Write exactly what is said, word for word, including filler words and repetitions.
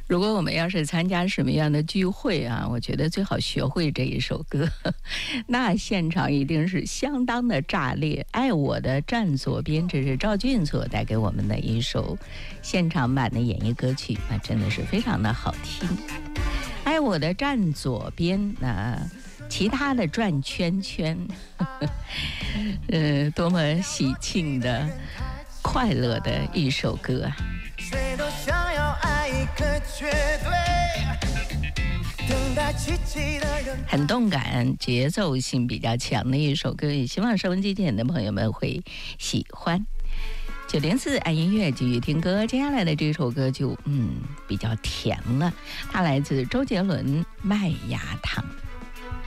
如果我们要是参加什么样的聚会啊，我觉得最好学会这一首歌，那现场一定是相当的炸裂。爱我的站左边，这是赵俊所带给我们的一首现场版的演绎歌曲，那真的是非常的好听。爱我的站左边，那其他的转圈圈，呃，多么喜庆的、快乐的一首歌啊！ 谁都想要爱一个绝对，等待奇迹的人， 很动感，节奏性比较强的一首歌，也希望收音机前的朋友们会喜欢。九零四爱音乐继续听歌，接下来的这首歌就嗯比较甜了，它来自周杰伦《麦芽糖》。